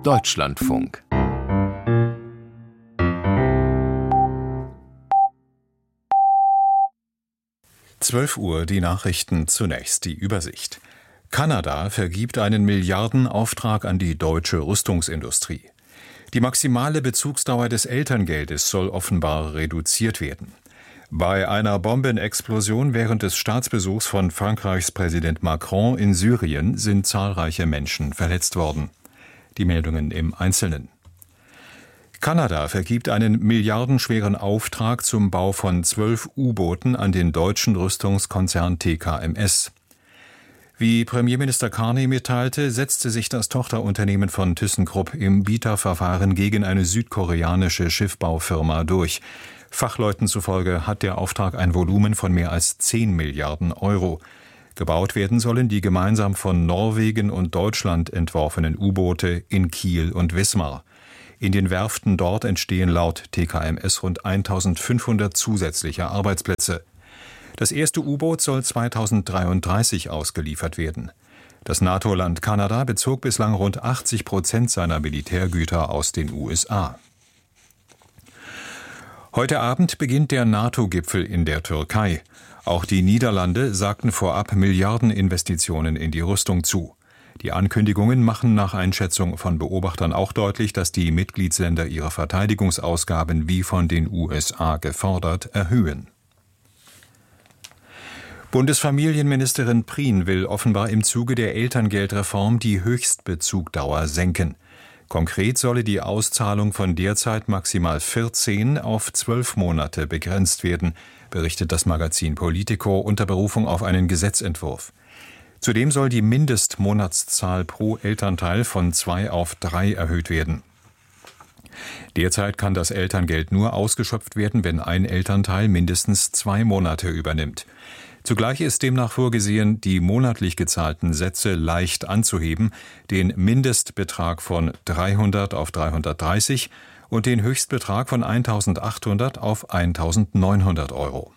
Deutschlandfunk. Uhr die Nachrichten, zunächst die Übersicht. Kanada vergibt einen Milliardenauftrag an die deutsche Rüstungsindustrie. Die maximale Bezugsdauer des Elterngeldes soll offenbar reduziert werden. Bei einer Bombenexplosion während des Staatsbesuchs von Frankreichs Präsident Macron in Syrien sind zahlreiche Menschen verletzt worden. Die Meldungen im Einzelnen. Kanada vergibt einen milliardenschweren Auftrag zum Bau von 12 U-Booten an den deutschen Rüstungskonzern TKMS. Wie Premierminister Carney mitteilte, setzte sich das Tochterunternehmen von ThyssenKrupp im Bieterverfahren gegen eine südkoreanische Schiffbaufirma durch. Fachleuten zufolge hat der Auftrag ein Volumen von mehr als 10 Milliarden Euro. Gebaut werden sollen die gemeinsam von Norwegen und Deutschland entworfenen U-Boote in Kiel und Wismar. In den Werften dort entstehen laut TKMS rund 1500 zusätzliche Arbeitsplätze. Das erste U-Boot soll 2033 ausgeliefert werden. Das NATO-Land Kanada bezog bislang rund 80% seiner Militärgüter aus den USA. Heute Abend beginnt der NATO-Gipfel in der Türkei. Auch die Niederlande sagten vorab Milliardeninvestitionen in die Rüstung zu. Die Ankündigungen machen nach Einschätzung von Beobachtern auch deutlich, dass die Mitgliedsländer ihre Verteidigungsausgaben wie von den USA gefordert erhöhen. Bundesfamilienministerin Prien will offenbar im Zuge der Elterngeldreform die Höchstbezugdauer senken. Konkret solle die Auszahlung von derzeit maximal 14 auf 12 Monate begrenzt werden, berichtet das Magazin Politico unter Berufung auf einen Gesetzentwurf. Zudem soll die Mindestmonatszahl pro Elternteil von 2 auf 3 erhöht werden. Derzeit kann das Elterngeld nur ausgeschöpft werden, wenn ein Elternteil mindestens 2 Monate übernimmt. Zugleich ist demnach vorgesehen, die monatlich gezahlten Sätze leicht anzuheben, den Mindestbetrag von 300 auf 330 und den Höchstbetrag von 1.800 auf 1.900 Euro.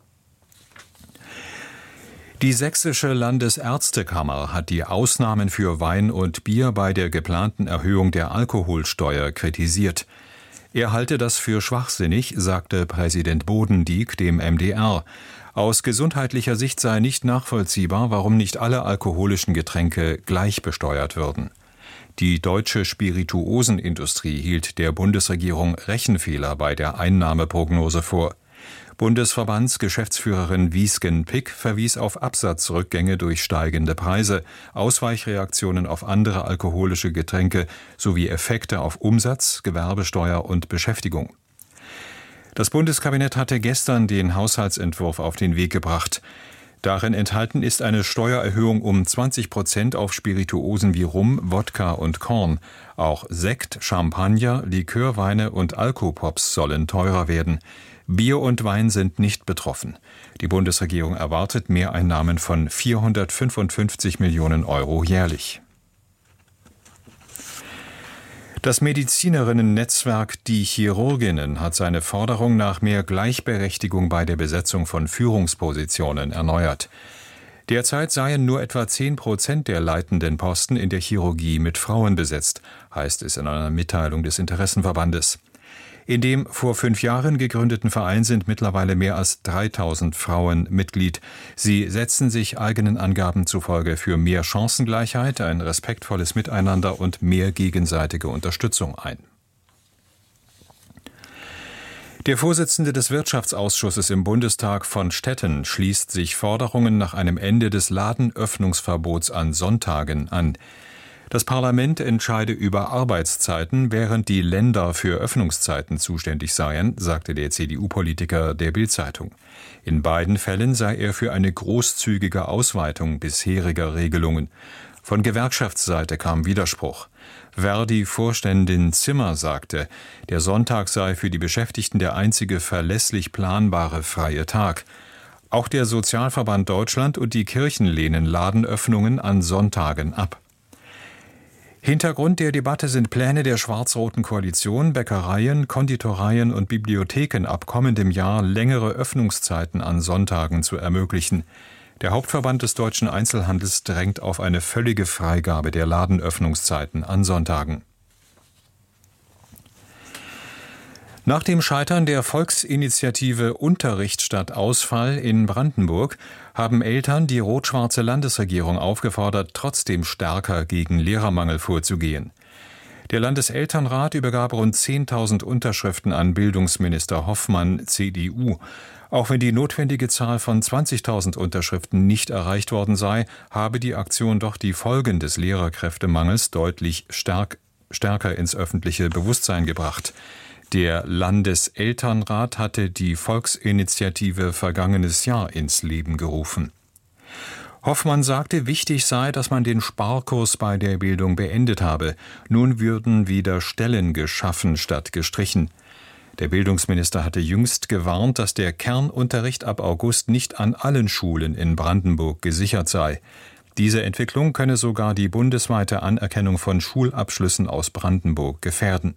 Die Sächsische Landesärztekammer hat die Ausnahmen für Wein und Bier bei der geplanten Erhöhung der Alkoholsteuer kritisiert. Er halte das für schwachsinnig, sagte Präsident Bodendieck dem MDR. Aus gesundheitlicher Sicht sei nicht nachvollziehbar, warum nicht alle alkoholischen Getränke gleich besteuert würden. Die deutsche Spirituosenindustrie hielt der Bundesregierung Rechenfehler bei der Einnahmeprognose vor. Bundesverbandsgeschäftsführerin Wiesgen-Pick verwies auf Absatzrückgänge durch steigende Preise, Ausweichreaktionen auf andere alkoholische Getränke sowie Effekte auf Umsatz, Gewerbesteuer und Beschäftigung. Das Bundeskabinett hatte gestern den Haushaltsentwurf auf den Weg gebracht. Darin enthalten ist eine Steuererhöhung um 20% auf Spirituosen wie Rum, Wodka und Korn. Auch Sekt, Champagner, Likörweine und Alkopops sollen teurer werden. Bier und Wein sind nicht betroffen. Die Bundesregierung erwartet Mehreinnahmen von 455 Millionen Euro jährlich. Das Medizinerinnen-Netzwerk Die Chirurginnen hat seine Forderung nach mehr Gleichberechtigung bei der Besetzung von Führungspositionen erneuert. Derzeit seien nur etwa 10% der leitenden Posten in der Chirurgie mit Frauen besetzt, heißt es in einer Mitteilung des Interessenverbandes. In dem vor 5 Jahren gegründeten Verein sind mittlerweile mehr als 3000 Frauen Mitglied. Sie setzen sich eigenen Angaben zufolge für mehr Chancengleichheit, ein respektvolles Miteinander und mehr gegenseitige Unterstützung ein. Der Vorsitzende des Wirtschaftsausschusses im Bundestag von Stetten schließt sich Forderungen nach einem Ende des Ladenöffnungsverbots an Sonntagen an. Das Parlament entscheide über Arbeitszeiten, während die Länder für Öffnungszeiten zuständig seien, sagte der CDU-Politiker der Bild-Zeitung. In beiden Fällen sei er für eine großzügige Ausweitung bisheriger Regelungen. Von Gewerkschaftsseite kam Widerspruch. Verdi-Vorständin Zimmer sagte, der Sonntag sei für die Beschäftigten der einzige verlässlich planbare freie Tag. Auch der Sozialverband Deutschland und die Kirchen lehnen Ladenöffnungen an Sonntagen ab. Hintergrund der Debatte sind Pläne der schwarz-roten Koalition, Bäckereien, Konditoreien und Bibliotheken ab kommendem Jahr längere Öffnungszeiten an Sonntagen zu ermöglichen. Der Hauptverband des deutschen Einzelhandels drängt auf eine völlige Freigabe der Ladenöffnungszeiten an Sonntagen. Nach dem Scheitern der Volksinitiative Unterricht statt Ausfall in Brandenburg haben Eltern die rot-schwarze Landesregierung aufgefordert, trotzdem stärker gegen Lehrermangel vorzugehen. Der Landeselternrat übergab rund 10.000 Unterschriften an Bildungsminister Hoffmann, CDU. Auch wenn die notwendige Zahl von 20.000 Unterschriften nicht erreicht worden sei, habe die Aktion doch die Folgen des Lehrerkräftemangels deutlich stärker ins öffentliche Bewusstsein gebracht. Der Landeselternrat hatte die Volksinitiative vergangenes Jahr ins Leben gerufen. Hoffmann sagte, wichtig sei, dass man den Sparkurs bei der Bildung beendet habe. Nun würden wieder Stellen geschaffen statt gestrichen. Der Bildungsminister hatte jüngst gewarnt, dass der Kernunterricht ab August nicht an allen Schulen in Brandenburg gesichert sei. Diese Entwicklung könne sogar die bundesweite Anerkennung von Schulabschlüssen aus Brandenburg gefährden.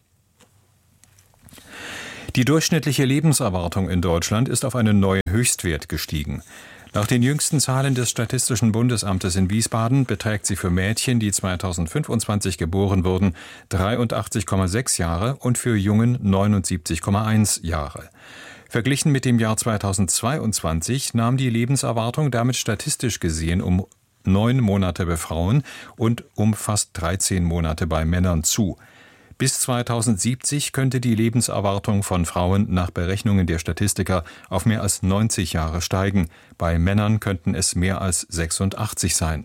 Die durchschnittliche Lebenserwartung in Deutschland ist auf einen neuen Höchstwert gestiegen. Nach den jüngsten Zahlen des Statistischen Bundesamtes in Wiesbaden beträgt sie für Mädchen, die 2025 geboren wurden, 83,6 Jahre und für Jungen 79,1 Jahre. Verglichen mit dem Jahr 2022 nahm die Lebenserwartung damit statistisch gesehen um 9 Monate bei Frauen und um fast 13 Monate bei Männern zu. Bis 2070 könnte die Lebenserwartung von Frauen nach Berechnungen der Statistiker auf mehr als 90 Jahre steigen. Bei Männern könnten es mehr als 86 sein.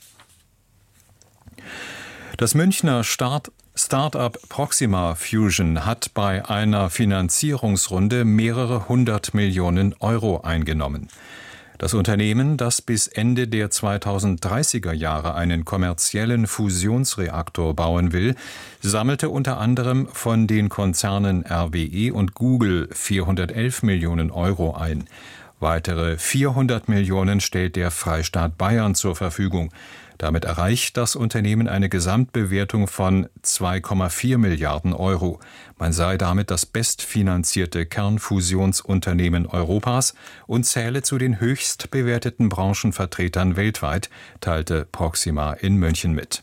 Das Münchner Start-up Proxima Fusion hat bei einer Finanzierungsrunde mehrere 100 Millionen Euro eingenommen. Das Unternehmen, das bis Ende der 2030er Jahre einen kommerziellen Fusionsreaktor bauen will, sammelte unter anderem von den Konzernen RWE und Google 411 Millionen Euro ein. Weitere 400 Millionen stellt der Freistaat Bayern zur Verfügung. Damit erreicht das Unternehmen eine Gesamtbewertung von 2,4 Milliarden Euro. Man sei damit das bestfinanzierte Kernfusionsunternehmen Europas und zähle zu den höchst bewerteten Branchenvertretern weltweit, teilte Proxima in München mit.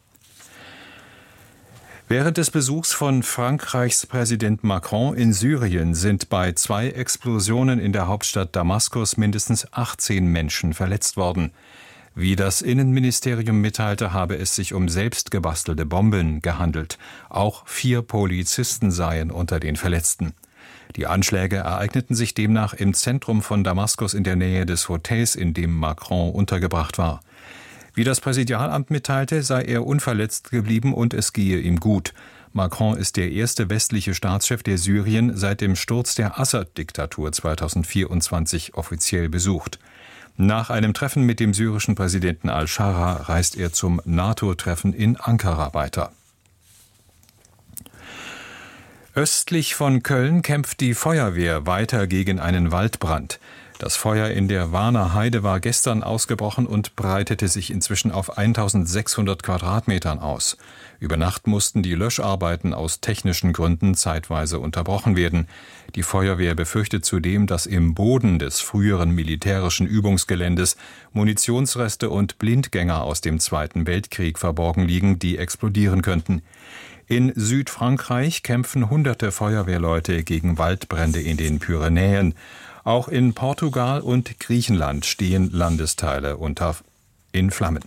Während des Besuchs von Frankreichs Präsident Macron in Syrien sind bei 2 Explosionen in der Hauptstadt Damaskus mindestens 18 Menschen verletzt worden. Wie das Innenministerium mitteilte, habe es sich um selbstgebastelte Bomben gehandelt. Auch 4 Polizisten seien unter den Verletzten. Die Anschläge ereigneten sich demnach im Zentrum von Damaskus in der Nähe des Hotels, in dem Macron untergebracht war. Wie das Präsidialamt mitteilte, sei er unverletzt geblieben und es gehe ihm gut. Macron ist der erste westliche Staatschef, der Syrien seit dem Sturz der Assad-Diktatur 2024 offiziell besucht. Nach einem Treffen mit dem syrischen Präsidenten al-Shara reist er zum NATO-Treffen in Ankara weiter. Östlich von Köln kämpft die Feuerwehr weiter gegen einen Waldbrand. Das Feuer in der Warner Heide war gestern ausgebrochen und breitete sich inzwischen auf 1600 Quadratmetern aus. Über Nacht mussten die Löscharbeiten aus technischen Gründen zeitweise unterbrochen werden. Die Feuerwehr befürchtet zudem, dass im Boden des früheren militärischen Übungsgeländes Munitionsreste und Blindgänger aus dem Zweiten Weltkrieg verborgen liegen, die explodieren könnten. In Südfrankreich kämpfen hunderte Feuerwehrleute gegen Waldbrände in den Pyrenäen. Auch in Portugal und Griechenland stehen Landesteile in Flammen.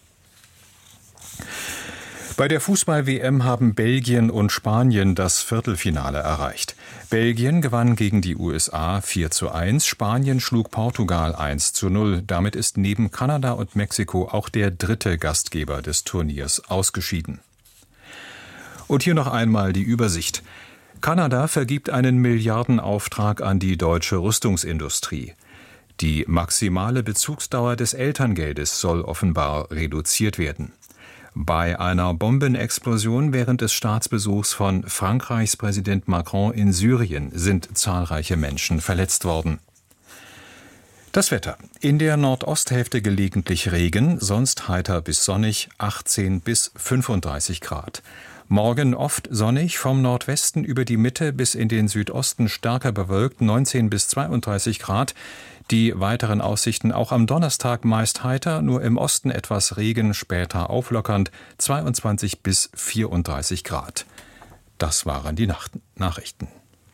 Bei der Fußball-WM haben Belgien und Spanien das Viertelfinale erreicht. Belgien gewann gegen die USA 4:1, Spanien schlug Portugal 1:0. Damit ist neben Kanada und Mexiko auch der dritte Gastgeber des Turniers ausgeschieden. Und hier noch einmal die Übersicht. Kanada vergibt einen Milliardenauftrag an die deutsche Rüstungsindustrie. Die maximale Bezugsdauer des Elterngeldes soll offenbar reduziert werden. Bei einer Bombenexplosion während des Staatsbesuchs von Frankreichs Präsident Macron in Syrien sind zahlreiche Menschen verletzt worden. Das Wetter. In der Nordosthälfte gelegentlich Regen, sonst heiter bis sonnig, 18 bis 35 Grad. Morgen oft sonnig, vom Nordwesten über die Mitte bis in den Südosten stärker bewölkt, 19 bis 32 Grad. Die weiteren Aussichten auch am Donnerstag meist heiter, nur im Osten etwas Regen, später auflockernd, 22 bis 34 Grad. Das waren die Nachrichten. Nachrichten.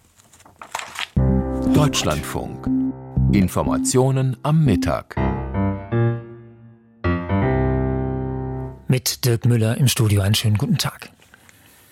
Deutschlandfunk. Informationen am Mittag. Mit Dirk Müller im Studio einen schönen guten Tag.